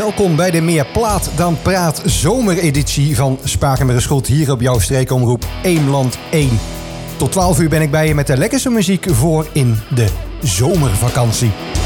welkom bij de Meer Plaat dan Praat zomereditie van Spakenburg hier op jouw streekomroep Eemland 1. Tot 12 uur ben ik bij je met de lekkerste muziek voor in de zomervakantie.